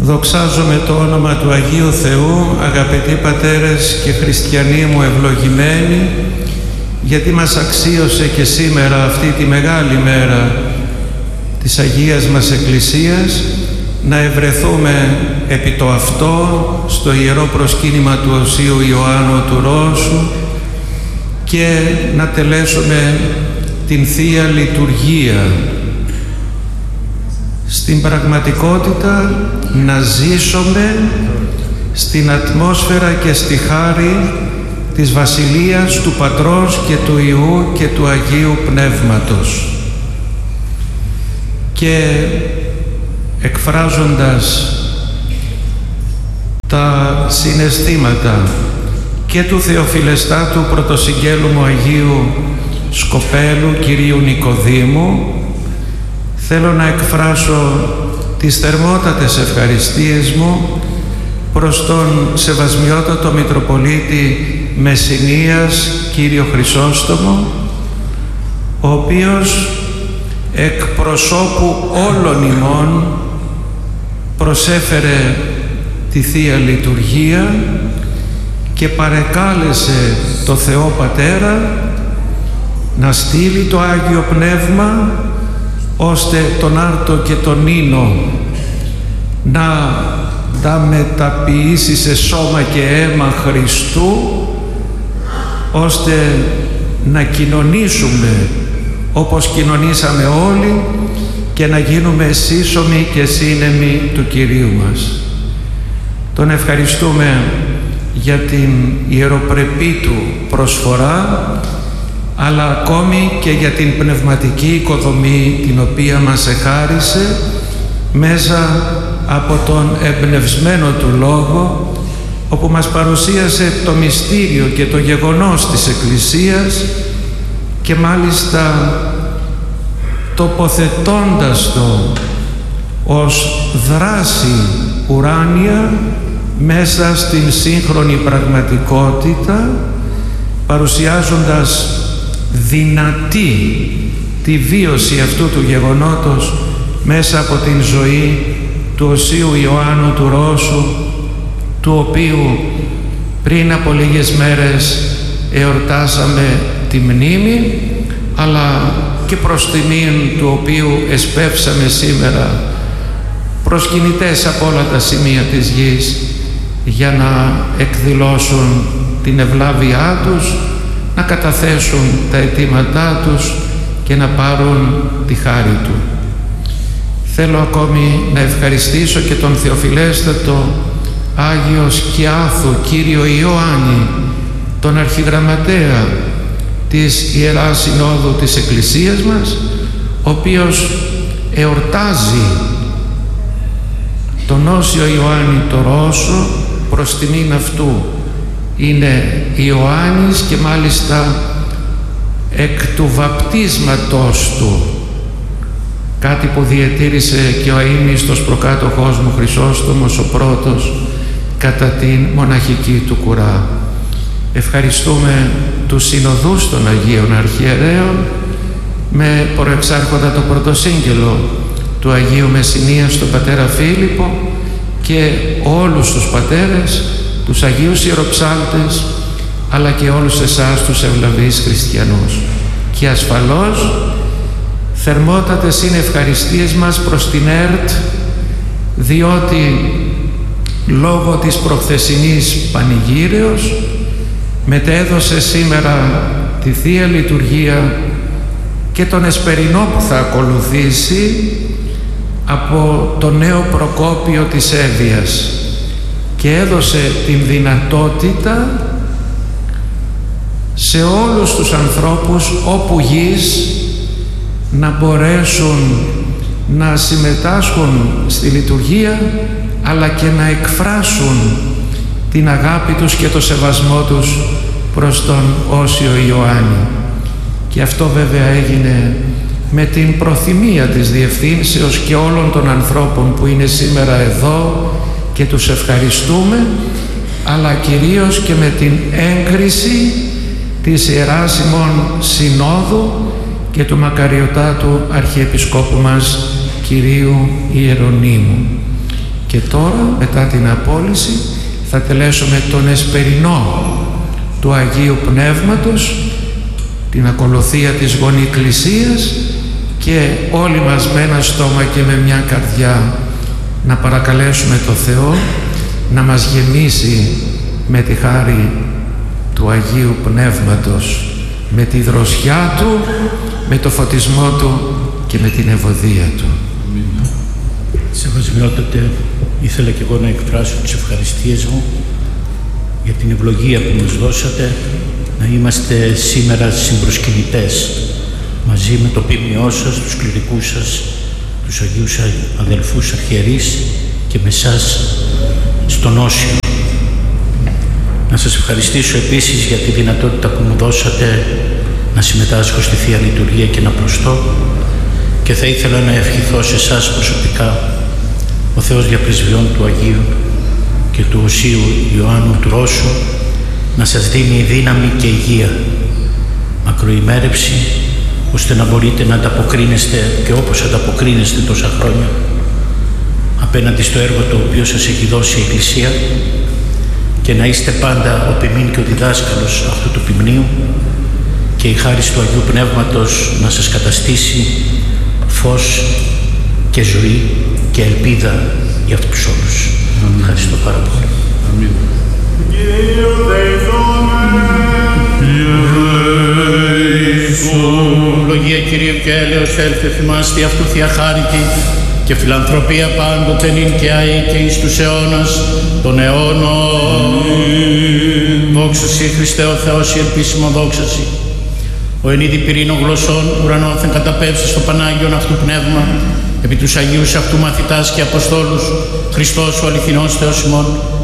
Δοξάζομαι το όνομα του Αγίου Θεού, αγαπητοί πατέρες και χριστιανοί μου ευλογημένοι, γιατί μας αξίωσε και σήμερα αυτή τη μεγάλη μέρα της Αγίας μας Εκκλησίας να ευρεθούμε επί το αυτό στο Ιερό Προσκύνημα του Οσίου Ιωάννου του Ρώσου και να τελέσουμε την Θεία Λειτουργία. Στην πραγματικότητα να ζήσουμε στην ατμόσφαιρα και στη χάρη της Βασιλείας του Πατρός και του Υιού και του Αγίου Πνεύματος. Και εκφράζοντας τα συναισθήματα και του Θεοφιλεστάτου Πρωτοσυγγέλου Αγίου Σκοπέλου Κυρίου Νικοδήμου, θέλω να εκφράσω τις θερμότατες ευχαριστίες μου προς τον Σεβασμιότατο Μητροπολίτη Μεσσηνίας Κύριο Χρυσόστομο, ο οποίος εκ προσώπου όλων ημών προσέφερε τη Θεία Λειτουργία και παρεκάλεσε το Θεό Πατέρα να στείλει το Άγιο Πνεύμα ώστε τον Άρτο και τον Ίνο να τα μεταποιήσει σε σώμα και αίμα Χριστού, ώστε να κοινωνήσουμε όπως κοινωνήσαμε όλοι και να γίνουμε σύσσωμοι και σύνεμοι του Κυρίου μας. Τον ευχαριστούμε για την ιεροπρεπή του προσφορά, αλλά ακόμη και για την πνευματική οικοδομή την οποία μας εχάρισε μέσα από τον εμπνευσμένο του Λόγο, όπου μας παρουσίασε το μυστήριο και το γεγονός της Εκκλησίας και μάλιστα τοποθετώντας το ως δράση ουράνια μέσα στην σύγχρονη πραγματικότητα, παρουσιάζοντας δυνατή τη βίωση αυτού του γεγονότος μέσα από την ζωή του Οσίου Ιωάννου του Ρώσου, του οποίου πριν από λίγες μέρες εορτάσαμε τη μνήμη, αλλά και προς τιμήν του οποίου εσπεύσαμε σήμερα προσκυνητές από όλα τα σημεία της γης για να εκδηλώσουν την ευλάβειά τους, να καταθέσουν τα αιτήματά τους και να πάρουν τη χάρη του. Θέλω ακόμη να ευχαριστήσω και τον Θεοφιλέστατο Άγιο Σκιάθου Κύριο Ιωάννη, τον Αρχιγραμματέα της Ιεράς Συνόδου της Εκκλησίας μας, ο οποίος εορτάζει τον Όσιο Ιωάννη το Ρώσο προς τιμήν αυτού. Είναι Ιωάννης και μάλιστα εκ του βαπτίσματος του, κάτι που διατήρησε και ο αείμνηστος προκάτοχός μου Χρυσόστομος ο πρώτος κατά την μοναχική του κουρά. Ευχαριστούμε τους συνοδούς των Αγίων Αρχιερέων με προεξάρχοντα το πρωτοσύγγελο του Αγίου Μεσσηνίας τον πατέρα Φίλιππο και όλους τους πατέρες, τους Αγίους Ιεροψάλτες, αλλά και όλους εσάς τους ευλαβείς χριστιανούς. Και ασφαλώς θερμότατες είναι ευχαριστίες μας προς την ΕΡΤ, διότι λόγω της προχθεσινής πανηγύρεως μετέδωσε σήμερα τη Θεία Λειτουργία και τον εσπερινό που θα ακολουθήσει από το νέο προκόπιο της Εύβοιας και έδωσε την δυνατότητα σε όλους τους ανθρώπους όπου γης να μπορέσουν να συμμετάσχουν στη λειτουργία, αλλά και να εκφράσουν την αγάπη τους και το σεβασμό τους προς τον Όσιο Ιωάννη. Και αυτό βέβαια έγινε με την προθυμία της Διευθύνσεως και όλων των ανθρώπων που είναι σήμερα εδώ και τους ευχαριστούμε, αλλά κυρίως και με την έγκριση της Ιεράς ημών Συνόδου και του μακαριωτάτου Αρχιεπισκόπου μας Κυρίου Ιερονύμου. Και Και τώρα, μετά την απόλυση, θα τελέσουμε τον εσπερινό του Αγίου Πνεύματος, την ακολουθία της γονικλησίας, και όλοι μας με ένα στόμα και με μια καρδιά να παρακαλέσουμε το Θεό να μας γεμίσει με τη χάρη του Αγίου Πνεύματος, με τη δροσιά Του, με το φωτισμό Του και με την ευωδία Του. Σεβασμιότατε, ήθελα και εγώ να εκφράσω τις ευχαριστίες μου για την ευλογία που μας δώσατε να είμαστε σήμερα συμπροσκυνητές μαζί με το ποιμνιό σας, τους κληρικούς σας, τους Αγίους αδελφούς αρχιερείς και με εσάς στον Όσιο. Να σας ευχαριστήσω επίσης για τη δυνατότητα που μου δώσατε να συμμετάσχω στη Θεία Λειτουργία και να προστώ, και θα ήθελα να ευχηθώ σε εσάς προσωπικά ο Θεός Διαπρεσβειών του Αγίου και του Οσίου Ιωάννου του Ρώσου να σας δίνει δύναμη και υγεία, μακροημέρευση, ώστε να μπορείτε να ανταποκρίνεστε, και όπως ανταποκρίνεστε τόσα χρόνια, απέναντι στο έργο το οποίο σας έχει δώσει η Εκκλησία, και να είστε πάντα ο ποιμήν και ο διδάσκαλος αυτού του ποιμνίου, και η χάρη του Αγίου Πνεύματος να σας καταστήσει φως και ζωή και ελπίδα για αυτούς όλους. Ευχαριστώ πάρα πολύ. Αμήν. Ευλογία Κυρίου και έλεος έλθε θυμάστε αυτού θειαχάρητη και φιλανθρωπία πάντοτε νυν και αεί και εις τους αιώνας των αιώνων. Δόξα Σοι Χριστέ ο Θεός η ελπίσιμο δόξα Σοι. Ο εν είδη πυρήνων γλωσσών ουρανόθεν καταπέμψει στο Πανάγιον αυτού πνεύμα, επί τους Αγίους αυτού μαθητάς και Αποστόλους, Χριστός ο αληθινός Θεός ημών,